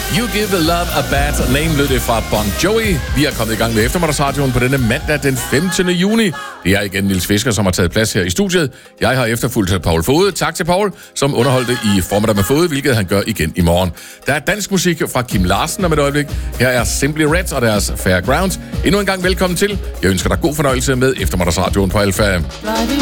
You Give Love a Bad Name lød det fra Bon Jovi. Vi er kommet i gang med eftermiddagsradioen på denne mandag den 15. juni. Det er igen Niels Fisker, som har taget plads her i studiet. Jeg har efterfulgt Paul Fode. Tak til Paul, som underholdte i Formiddag med Fode, hvilket han gør igen i morgen. Der er dansk musik fra Kim Larsen om et øjeblik. Her er Simply Red og deres Fairground. Endnu en gang velkommen til. Jeg ønsker dig god fornøjelse med eftermiddagsradioen på Alfa.